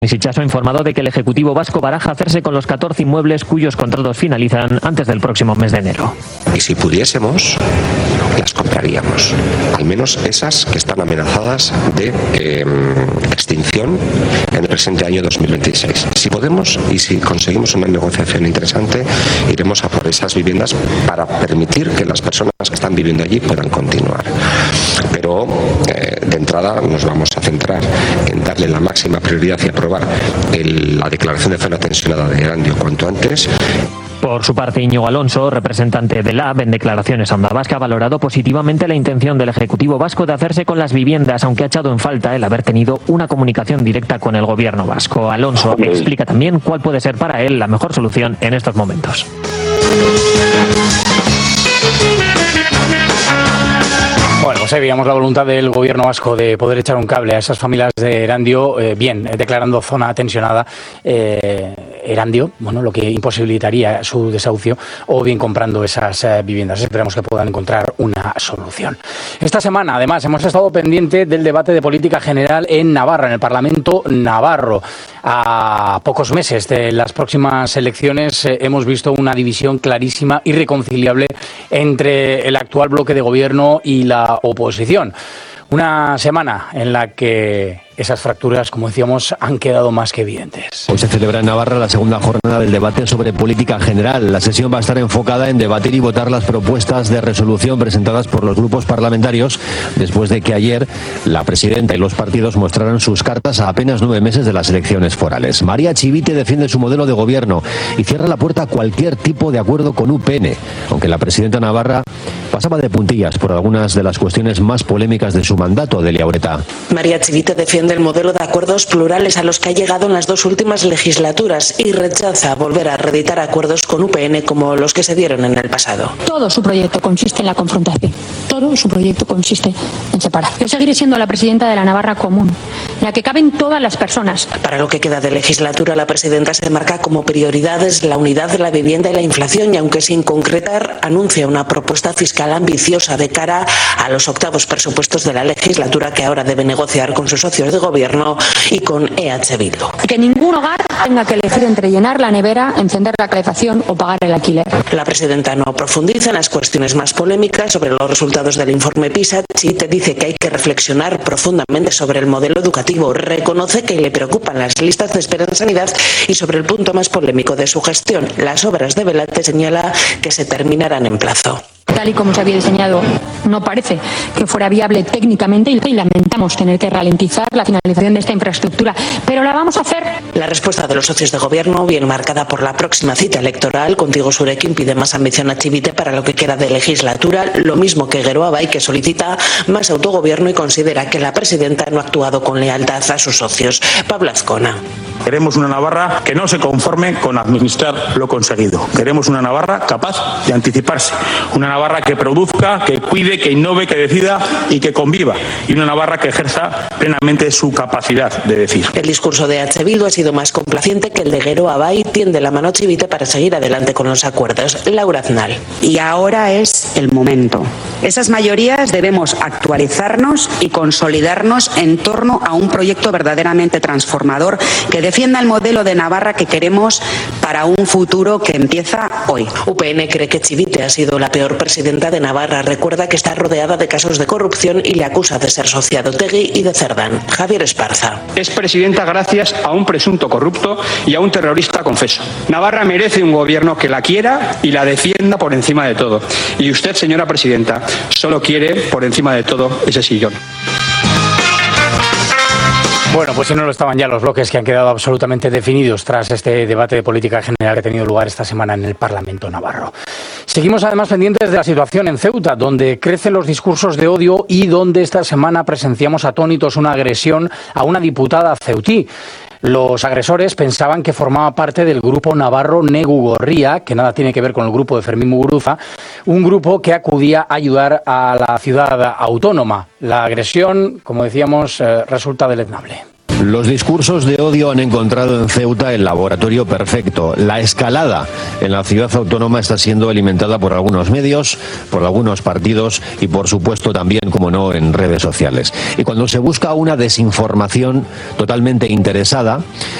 Itxaso ha informado de que el Ejecutivo vasco baraja hacerse con los 14 inmuebles cuyos contratos finalizan antes del próximo mes de enero. Y si pudiésemos, las compraríamos. Al menos esas que están amenazadas de extinción en el presente año 2026. Si podemos y si conseguimos una negociación interesante, iremos a por esas viviendas para permitir que las personas que están viviendo allí puedan continuar. Pero de entrada nos vamos a centrar en darle la máxima prioridad y aprobar la declaración de zona tensionada de Erandio cuanto antes. Por su parte, Íñigo Alonso, representante del AB en declaraciones a Onda Vasca, ha valorado positivamente la intención del Ejecutivo vasco de hacerse con las viviendas, aunque ha echado en falta el haber tenido una comunicación directa con el gobierno vasco. Alonso explica también cuál puede ser para él la mejor solución en estos momentos. Bueno, pues ahí veíamos la voluntad del gobierno vasco de poder echar un cable a esas familias de Erandio, bien, declarando zona tensionada Erandio, bueno, lo que imposibilitaría su desahucio, o bien comprando esas viviendas. Esperemos que puedan encontrar una solución. Esta semana, además, hemos estado pendiente del debate de política general en Navarra, en el Parlamento navarro. A pocos meses de las próximas elecciones hemos visto una división clarísima, irreconciliable entre el actual bloque de gobierno y la oposición. Una semana en la que esas fracturas, como decíamos, han quedado más que evidentes. Hoy se celebra en Navarra la segunda jornada del debate sobre política general. La sesión va a estar enfocada en debatir y votar las propuestas de resolución presentadas por los grupos parlamentarios después de que ayer la presidenta y los partidos mostraran sus cartas a apenas 9 meses de las elecciones forales. María Chivite defiende su modelo de gobierno y cierra la puerta a cualquier tipo de acuerdo con UPN, aunque la presidenta navarra pasaba de puntillas por algunas de las cuestiones más polémicas de su mandato. Delia Ureta. María Chivite defiende el modelo de acuerdos plurales a los que ha llegado en las 2 últimas legislaturas y rechaza volver a reeditar acuerdos con UPN como los que se dieron en el pasado. Todo su proyecto consiste en la confrontación. Todo su proyecto consiste en separar. Yo seguiré siendo la presidenta de la Navarra Común, en la que caben todas las personas. Para lo que queda de legislatura, la presidenta se marca como prioridades la unidad de la vivienda y la inflación, y aunque sin concretar, anuncia una propuesta fiscal ambiciosa de cara a los octavos presupuestos de la legislatura que ahora debe negociar con sus socios de gobierno y con EH Bildu. Que ningún hogar tenga que elegir entre llenar la nevera, encender la calefacción o pagar el alquiler. La presidenta no profundiza en las cuestiones más polémicas sobre los resultados del informe PISA. Chivite dice que hay que reflexionar profundamente sobre el modelo educativo. Reconoce que le preocupan las listas de espera en sanidad y sobre el punto más polémico de su gestión, las obras de Belate, señala que se terminarán en plazo. Tal y como se había diseñado, no parece que fuera viable técnicamente y lamentamos tener que ralentizar la finalización de esta infraestructura, pero la vamos a hacer. La respuesta de los socios de gobierno viene marcada por la próxima cita electoral. Contigo Surekin pide más ambición a Chivite para lo que queda de legislatura, lo mismo que Geroa Bai, que solicita más autogobierno y considera que la presidenta no ha actuado con lealtad a sus socios. Pablo Azcona. Queremos una Navarra que no se conforme con administrar lo conseguido. Queremos una Navarra capaz de anticiparse. Una Navarra que produzca, que cuide, que innove, que decida y que conviva. Y una Navarra que ejerza plenamente su capacidad de decir. El discurso de EH Bildu ha sido más complaciente que el de Geroa Bai. Tiende la mano a Chivite para seguir adelante con los acuerdos. Laura Aznal. Y ahora es el momento. Esas mayorías debemos actualizarnos y consolidarnos en torno a un proyecto verdaderamente transformador que defienda el modelo de Navarra que queremos para un futuro que empieza hoy. UPN cree que Chivite ha sido la peor presidenta de Navarra. Recuerda que está rodeada de casos de corrupción y le acusa de ser socia de Otegi y de Cerdán. Javier Esparza. Es presidenta gracias a un presunto corrupto y a un terrorista confeso. Navarra merece un gobierno que la quiera y la defienda por encima de todo. Y usted, señora presidenta, solo quiere por encima de todo ese sillón. Bueno, pues si no lo estaban ya los bloques que han quedado absolutamente definidos tras este debate de política general que ha tenido lugar esta semana en el Parlamento navarro. Seguimos además pendientes de la situación en Ceuta, donde crecen los discursos de odio y donde esta semana presenciamos atónitos una agresión a una diputada ceutí. Los agresores pensaban que formaba parte del grupo navarro Negu Gorria, que nada tiene que ver con el grupo de Fermín Muguruza, un grupo que acudía a ayudar a la ciudad autónoma. La agresión, como decíamos, resulta deleznable. Los discursos de odio han encontrado en Ceuta el laboratorio perfecto. La escalada en la ciudad autónoma está siendo alimentada por algunos medios, por algunos partidos y, por supuesto, también, como no, en redes sociales. Y cuando se busca una desinformación totalmente interesada,